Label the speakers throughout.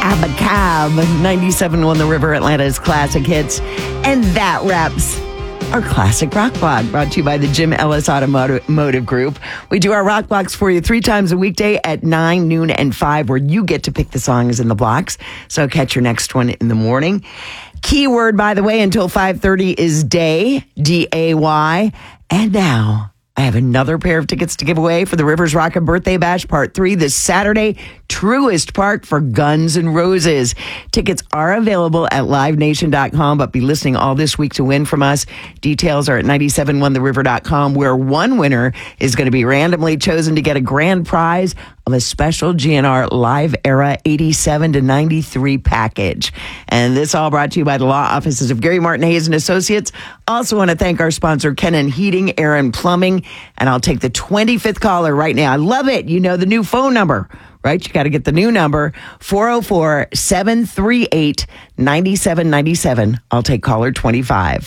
Speaker 1: Abacab, 97.1 The River, Atlanta's classic hits. And that wraps our classic rock block, brought to you by the Jim Ellis Automotive Group. We do our rock blocks for you 3 times a weekday at 9, noon, and 5, where you get to pick the songs in the blocks. So catch your next one in the morning. Keyword, by the way, until 5:30 is day, D-A-Y. And now I have another pair of tickets to give away for the Rivers Rockin' Birthday Bash Part 3 this Saturday, Truist Park for Guns N' Roses. Tickets are available at livenation.com, but be listening all this week to win from us. Details are at 971theriver.com, where one winner is going to be randomly chosen to get a grand prize of a special GNR Live Era 87 to 93 package. And this all brought to you by the law offices of Gary Martin Hayes and Associates. Also want to thank our sponsor, Kennan Heating, Air and Plumbing. And I'll take the 25th caller right now. I love it. You know the new phone number, right? You got to get the new number, 404-738-9797. I'll take caller 25,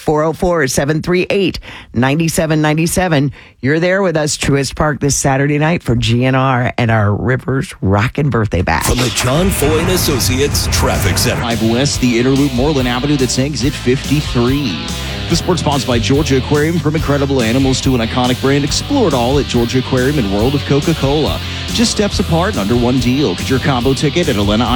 Speaker 1: 404-738-9797. You're there with us, Truist Park, this Saturday night for GNR and our Rivers Rockin' Birthday Bash.
Speaker 2: From the John Foy and Associates Traffic Center.
Speaker 3: 5 West, the Interloop, Moreland Avenue, that's exit 53. The sports sponsored by Georgia Aquarium. From incredible animals to an iconic brand, explore it all at Georgia Aquarium and World of Coca-Cola. Just steps apart and under one deal. Get your combo ticket at Elena